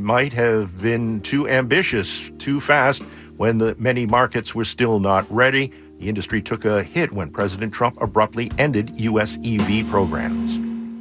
might have been too ambitious, too fast, when the many markets were still not ready. The industry took a hit when President Trump abruptly ended U.S. EV programs.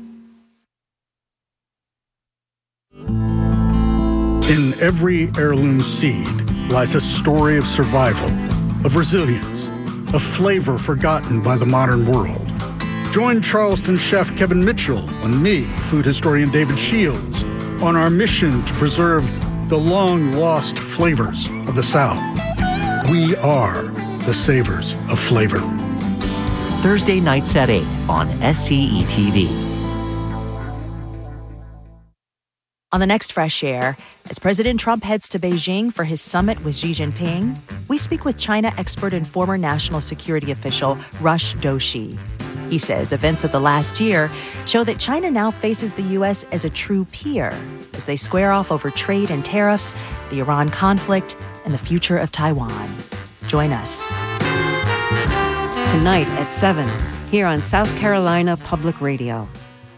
In every heirloom seed lies a story of survival, of resilience, of flavor forgotten by the modern world. Join Charleston chef Kevin Mitchell and me, food historian David Shields, on our mission to preserve the long-lost flavors of the South. We are the savors of flavor. Thursday nights at 8 on SCE-TV. On the next Fresh Air, as President Trump heads to Beijing for his summit with Xi Jinping, we speak with China expert and former national security official Rush Doshi. He says events of the last year show that China now faces the U.S. as a true peer as they square off over trade and tariffs, the Iran conflict, and the future of Taiwan. Join us. Tonight at 7, here on South Carolina Public Radio.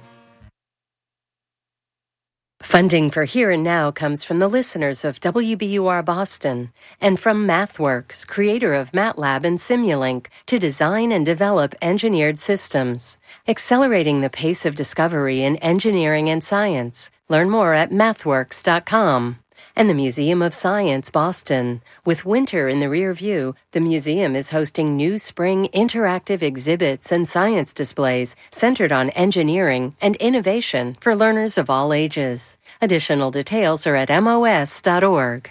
Funding for Here and Now comes from the listeners of WBUR Boston and from MathWorks, creator of MATLAB and Simulink, to design and develop engineered systems, accelerating the pace of discovery in engineering and science. Learn more at mathworks.com. And the Museum of Science, Boston. With winter in the rear view, the museum is hosting new spring interactive exhibits and science displays centered on engineering and innovation for learners of all ages. Additional details are at mos.org.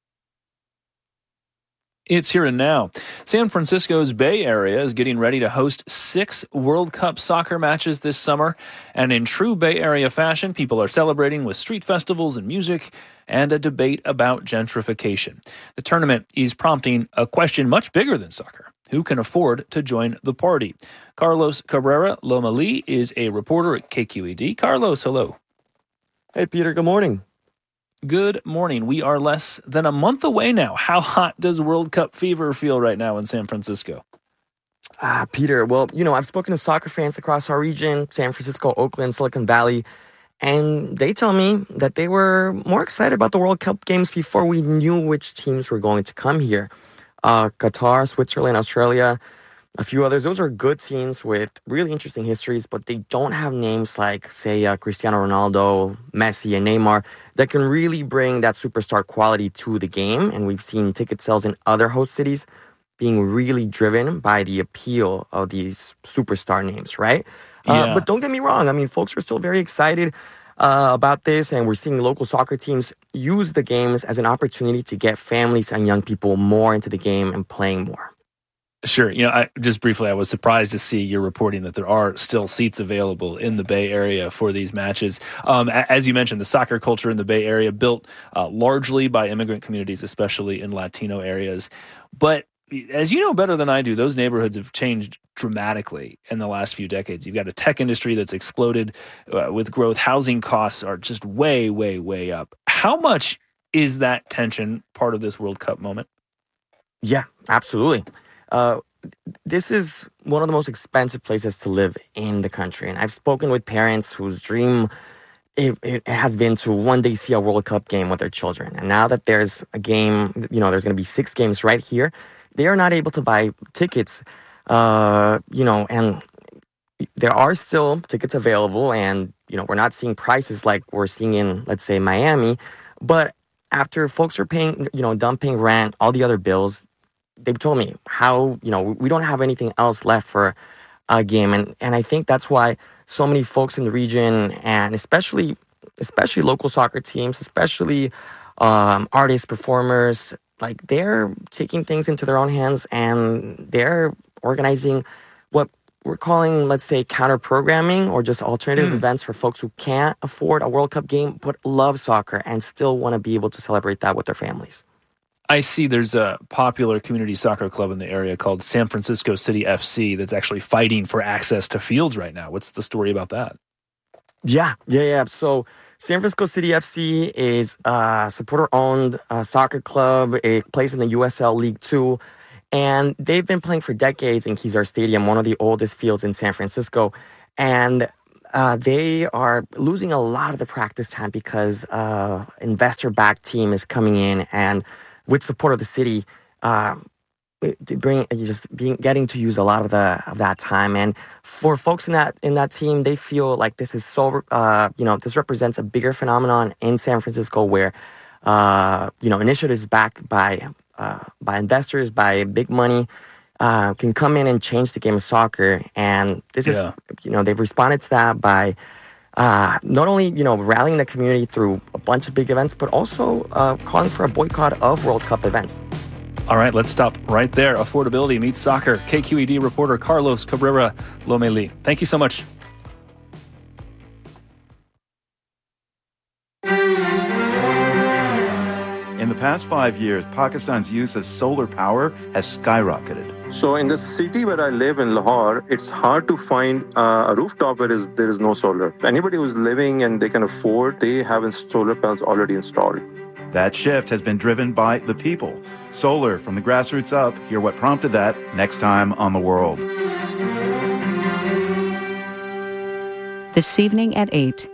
It's Here and Now. San Francisco's Bay Area is getting ready to host 6 World Cup soccer matches this summer. And in true Bay Area fashion, people are celebrating with street festivals and music and a debate about gentrification. The tournament is prompting a question much bigger than soccer. Who can afford to join the party? Carlos Cabrera Lomeli is a reporter at KQED. Carlos, hello. Hey, Peter. Good morning. Good morning. We are less than a month away now. How hot does World Cup fever feel right now in San Francisco? Peter, well, I've spoken to soccer fans across our region, San Francisco, Oakland, Silicon Valley, and they tell me that they were more excited about the World Cup games before we knew which teams were going to come here. Qatar, Switzerland, Australia, a few others. Those are good teams with really interesting histories, but they don't have names like, say, Cristiano Ronaldo, Messi, and Neymar that can really bring that superstar quality to the game. And we've seen ticket sales in other host cities being really driven by the appeal of these superstar names, right? Yeah. But don't get me wrong. I mean, folks are still very excited about this, and we're seeing local soccer teams use the games as an opportunity to get families and young people more into the game and playing more. Sure. I was surprised to see you're reporting that there are still seats available in the Bay Area for these matches. As you mentioned, the soccer culture in the Bay Area built largely by immigrant communities, especially in Latino areas. But as you know better than I do, those neighborhoods have changed dramatically in the last few decades. You've got a tech industry that's exploded with growth. Housing costs are just way, way, way up. How much is that tension part of this World Cup moment? Yeah, absolutely. This is one of the most expensive places to live in the country. And I've spoken with parents whose dream it has been to one day see a World Cup game with their children. And now that there's a game, there's going to be 6 games right here, they are not able to buy tickets, and there are still tickets available. And, we're not seeing prices like we're seeing in, let's say, Miami. But after folks are paying, done paying rent, all the other bills, they've told me how, we don't have anything else left for a game. And I think that's why so many folks in the region, and especially local soccer teams, especially artists, performers, like they're taking things into their own hands and they're organizing what we're calling, let's say, counter-programming or just alternative events for folks who can't afford a World Cup game but love soccer and still want to be able to celebrate that with their families. I see there's a popular community soccer club in the area called San Francisco City FC that's actually fighting for access to fields right now. What's the story about that? Yeah. So San Francisco City FC is a supporter-owned soccer club. It plays in the USL League 2, and they've been playing for decades in Kezar Stadium, one of the oldest fields in San Francisco. And they are losing a lot of the practice time because investor-backed team is coming in and with support of the city, getting to use a lot of that time. And for folks in that team, they feel like this is so this represents a bigger phenomenon in San Francisco where initiatives backed by investors, by big money, can come in and change the game of soccer. And this is, they've responded to that by not only, rallying the community through a bunch of big events, but also calling for a boycott of World Cup events. All right, let's stop right there. Affordability meets soccer. KQED reporter Carlos Cabrera Lomeli. Thank you so much. In the past 5 years, Pakistan's use of solar power has skyrocketed. So in the city where I live in Lahore, it's hard to find a rooftop where there is no solar. Anybody who's living and they can afford, they have solar panels already installed. That shift has been driven by the people. Solar from the grassroots up. Hear what prompted that next time on The World. This evening at 8.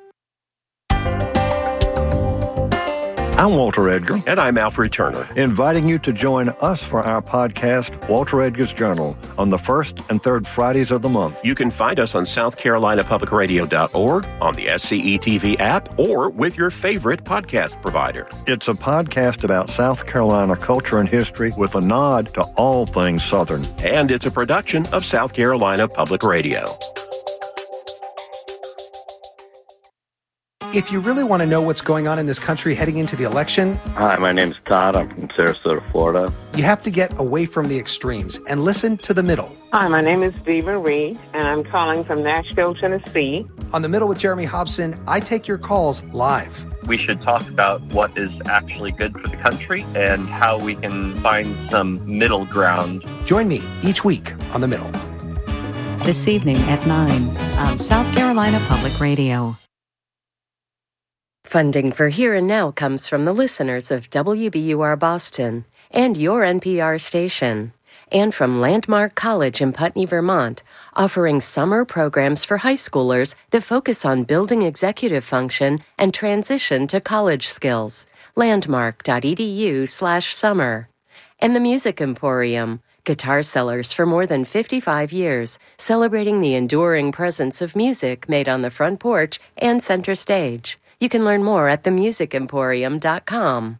I'm Walter Edgar. And I'm Alfred Turner. Inviting you to join us for our podcast, Walter Edgar's Journal, on the first and third Fridays of the month. You can find us on SouthCarolinaPublicRadio.org, on the SCE-TV app, or with your favorite podcast provider. It's a podcast about South Carolina culture and history with a nod to all things Southern. And it's a production of South Carolina Public Radio. If you really want to know what's going on in this country heading into the election... Hi, my name's Todd. I'm from Sarasota, Florida. You have to get away from the extremes and listen to The Middle. Hi, my name is Stephen Reed, and I'm calling from Nashville, Tennessee. On The Middle with Jeremy Hobson, I take your calls live. We should talk about what is actually good for the country and how we can find some middle ground. Join me each week on The Middle. This evening at 9 on South Carolina Public Radio. Funding for Here and Now comes from the listeners of WBUR Boston and your NPR station, and from Landmark College in Putney, Vermont, offering summer programs for high schoolers that focus on building executive function and transition to college skills. Landmark.edu/summer. And the Music Emporium, guitar sellers for more than 55 years, celebrating the enduring presence of music made on the front porch and center stage. You can learn more at themusicemporium.com.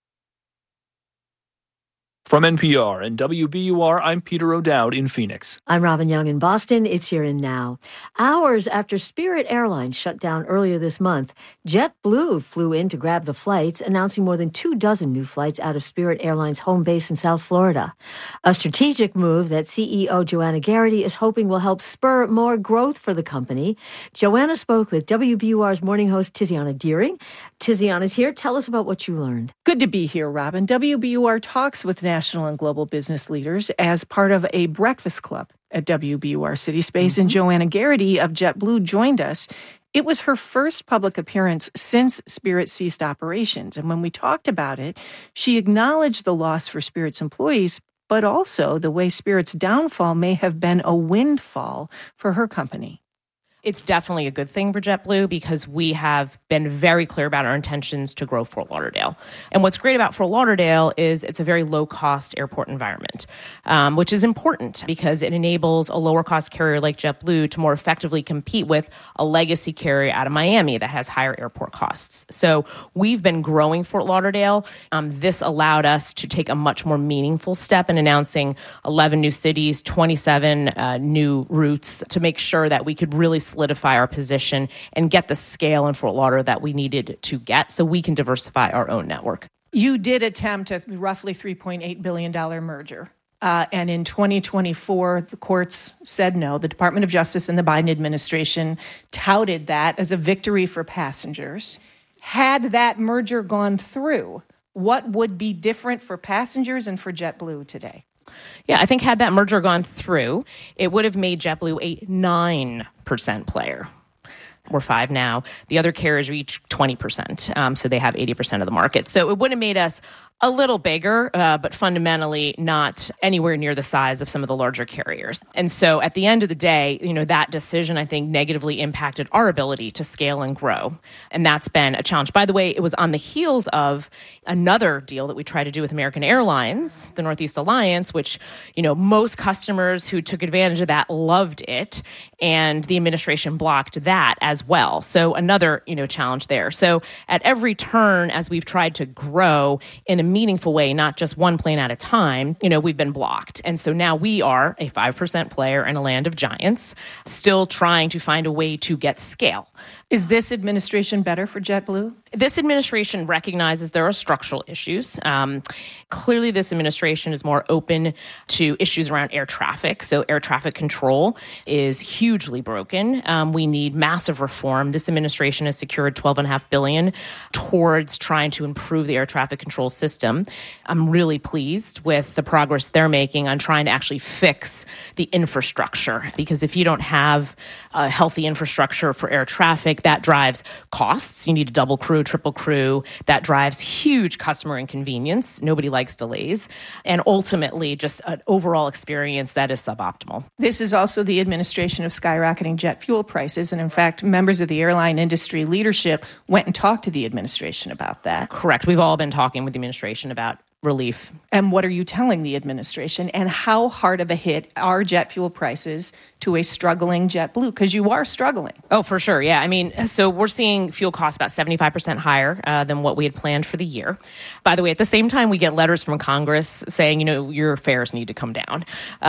From NPR and WBUR, I'm Peter O'Dowd in Phoenix. I'm Robin Young in Boston. It's Here and Now. Hours after Spirit Airlines shut down earlier this month, JetBlue flew in to grab the flights, announcing more than 24 new flights out of Spirit Airlines' home base in South Florida. A strategic move that CEO Joanna Garrity is hoping will help spur more growth for the company. Joanna spoke with WBUR's morning host Tiziana Deering. Tiziana's here. Tell us about what you learned. Good to be here, Robin. WBUR talks with national and global business leaders as part of a breakfast club at WBUR City Space, and Joanna Garrity of JetBlue joined us. It was her first public appearance since Spirit ceased operations, and when we talked about it, she acknowledged the loss for Spirit's employees, but also the way Spirit's downfall may have been a windfall for her company. It's definitely a good thing for JetBlue because we have been very clear about our intentions to grow Fort Lauderdale. And what's great about Fort Lauderdale is it's a very low-cost airport environment, which is important because it enables a lower-cost carrier like JetBlue to more effectively compete with a legacy carrier out of Miami that has higher airport costs. So we've been growing Fort Lauderdale. This allowed us to take a much more meaningful step in announcing 11 new cities, 27 new routes to make sure that we could really solidify our position and get the scale in Fort Lauderdale that we needed to get so we can diversify our own network. You did attempt a roughly $3.8 billion merger. And in 2024, the courts said no. The Department of Justice and the Biden administration touted that as a victory for passengers. Had that merger gone through, what would be different for passengers and for JetBlue today? Yeah, I think had that merger gone through, it would have made JetBlue a 9% player. We're 5 now. The other carriers reach 20%, so they have 80% of the market. So it would have made us A little bigger, but fundamentally not anywhere near the size of some of the larger carriers. And so at the end of the day, that decision, I think, negatively impacted our ability to scale and grow. And that's been a challenge. By the way, it was on the heels of another deal that we tried to do with American Airlines, the Northeast Alliance, which, most customers who took advantage of that loved it. And the administration blocked that as well. So another, challenge there. So at every turn, as we've tried to grow in a meaningful way, not just one plane at a time, we've been blocked. And so now we are a 5% player in a land of giants, still trying to find a way to get scale. Is this administration better for JetBlue? This administration recognizes there are structural issues. Clearly, this administration is more open to issues around air traffic. So air traffic control is hugely broken. We need massive reform. This administration has secured $12.5 billion towards trying to improve the air traffic control system. I'm really pleased with the progress they're making on trying to actually fix the infrastructure, because if you don't have a healthy infrastructure for air traffic, that drives costs. You need a double crew, triple crew. That drives huge customer inconvenience. Nobody likes delays. And ultimately, just an overall experience that is suboptimal. This is also the administration of skyrocketing jet fuel prices. And in fact, members of the airline industry leadership went and talked to the administration about that. Correct. We've all been talking with the administration about relief. And what are you telling the administration? And how hard of a hit are jet fuel prices to a struggling JetBlue? Because you are struggling. Oh, for sure. Yeah. I mean, so we're seeing fuel costs about 75% higher than what we had planned for the year. By the way, at the same time, we get letters from Congress saying, your fares need to come down.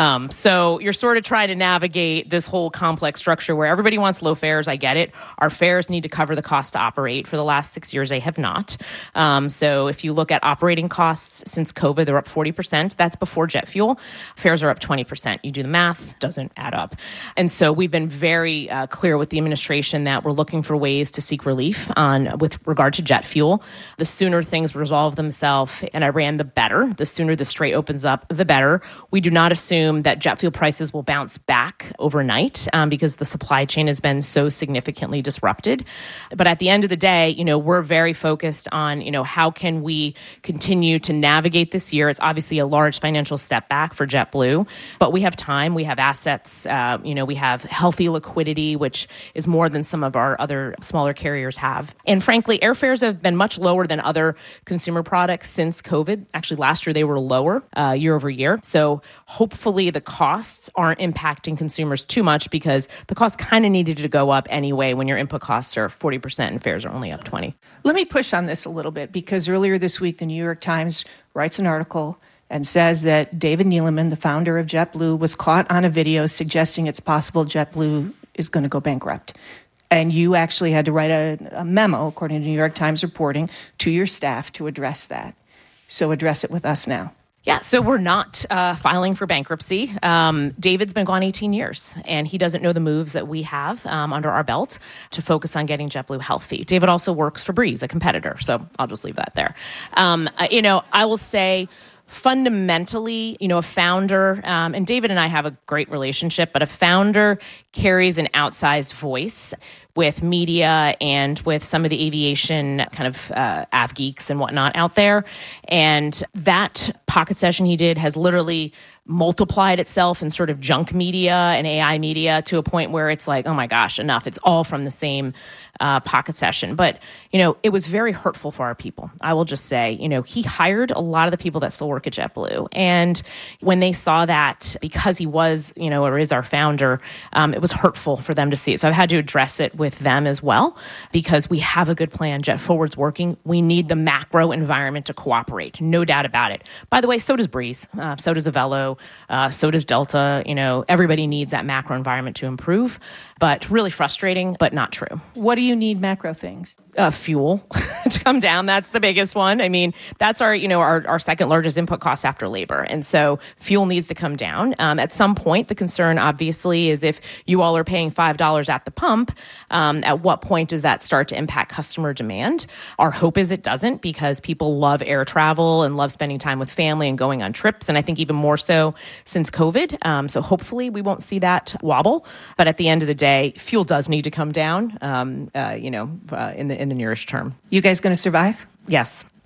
So you're sort of trying to navigate this whole complex structure where everybody wants low fares. I get it. Our fares need to cover the cost to operate. For the last 6 years, they have not. So if you look at operating costs since COVID, they're up 40%. That's before jet fuel. Fares are up 20%. You do the math, doesn't add up. And so we've been very clear with the administration that we're looking for ways to seek relief with regard to jet fuel. The sooner things resolve themselves in Iran, the better. The sooner the strait opens up, the better. We do not assume that jet fuel prices will bounce back overnight because the supply chain has been so significantly disrupted. But at the end of the day, we're very focused on, how can we continue to navigate this year. It's obviously a large financial step back for JetBlue, but we have time. We have assets. We have healthy liquidity, which is more than some of our other smaller carriers have. And frankly, airfares have been much lower than other consumer products since COVID. Actually, last year they were lower year over year. So hopefully the costs aren't impacting consumers too much, because the costs kind of needed to go up anyway when your input costs are 40% and fares are only up 20%. Let me push on this a little bit, because earlier this week, the New York Times writes an article and says that David Neeleman, the founder of JetBlue, was caught on a video suggesting it's possible JetBlue is going to go bankrupt. And you actually had to write a memo, according to New York Times reporting, to your staff to address that. So address it with us now. Yeah, so we're not filing for bankruptcy. David's been gone 18 years, and he doesn't know the moves that we have under our belt to focus on getting JetBlue healthy. David also works for Breeze, a competitor, so I'll just leave that there. I will say, fundamentally, a founder, and David and I have a great relationship, but a founder carries an outsized voice with media and with some of the aviation kind of av geeks and whatnot out there. And that pocket session he did has literally multiplied itself in sort of junk media and AI media to a point where it's like, oh my gosh, enough. It's all from the same pocket session. But, it was very hurtful for our people. I will just say, he hired a lot of the people that still work at JetBlue. And when they saw that, because he was, or is our founder, it was hurtful for them to see it. So I've had to address it with them as well, because we have a good plan. JetForward's working. We need the macro environment to cooperate. No doubt about it. By the way, so does Breeze. So does Avelo. So does Delta. Everybody needs that macro environment to improve, but really frustrating, but not true. What do you need macro things? Fuel to come down. That's the biggest one. I mean, that's our second largest input cost after labor. And so fuel needs to come down. At some point, the concern obviously is if you all are paying $5 at the pump, at what point does that start to impact customer demand? Our hope is it doesn't, because people love air travel and love spending time with family and going on trips. And I think even more so since COVID. So hopefully we won't see that wobble. But at the end of the day, fuel does need to come down, in the nearest term. You guys going to survive? Yes. Why?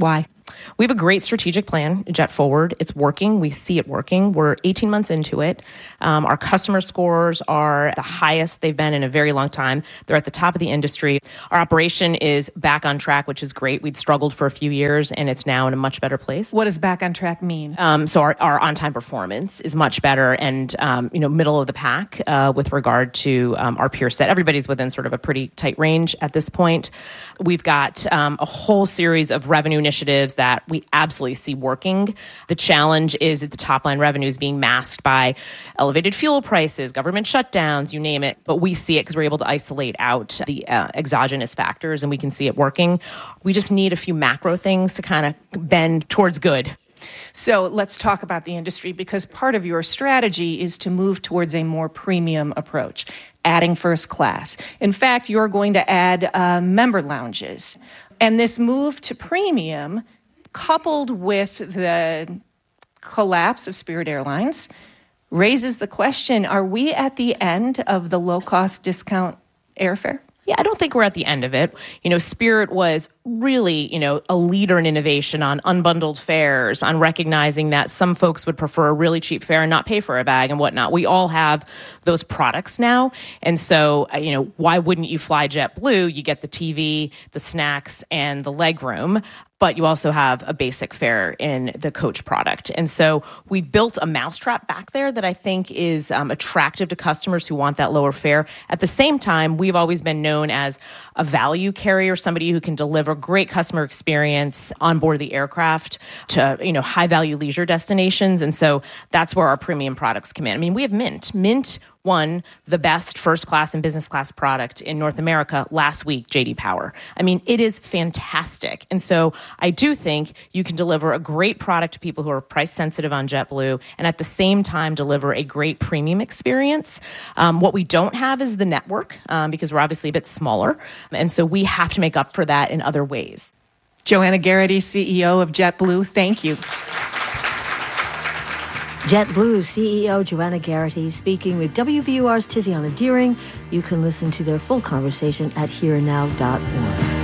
We have a great strategic plan, JetForward. It's working. We see it working. We're 18 months into it. Our customer scores are the highest they've been in a very long time. They're at the top of the industry. Our operation is back on track, which is great. We'd struggled for a few years, and it's now in a much better place. What does back on track mean? So our on-time performance is much better and, middle of the pack with regard to our peer set. Everybody's within sort of a pretty tight range at this point. We've got a whole series of revenue initiatives that we absolutely see working. The challenge is that the top line revenue is being masked by elevated fuel prices, government shutdowns, you name it. But we see it because we're able to isolate out the exogenous factors, and we can see it working. We just need a few macro things to kind of bend towards good. So let's talk about the industry, because part of your strategy is to move towards a more premium approach, adding first class. In fact, you're going to add member lounges. And this move to premium, coupled with the collapse of Spirit Airlines, raises the question, are we at the end of the low-cost discount airfare? Yeah, I don't think we're at the end of it. Spirit was really, a leader in innovation on unbundled fares, on recognizing that some folks would prefer a really cheap fare and not pay for a bag and whatnot. We all have those products now. And so, why wouldn't you fly JetBlue? You get the TV, the snacks, and the legroom. But you also have a basic fare in the coach product. And so we've built a mousetrap back there that I think is attractive to customers who want that lower fare. At the same time, we've always been known as a value carrier, somebody who can deliver great customer experience on board the aircraft to, high-value leisure destinations. And so that's where our premium products come in. I mean, we have Mint. Mint won the best first class and business class product in North America last week, J.D. Power. I mean, it is fantastic. And so I do think you can deliver a great product to people who are price sensitive on JetBlue and at the same time deliver a great premium experience. What we don't have is the network because we're obviously a bit smaller. And so we have to make up for that in other ways. Joanna Geraghty, CEO of JetBlue, thank you. JetBlue CEO Joanna Geraghty speaking with WBUR's Tiziana Deering. You can listen to their full conversation at hereandnow.org.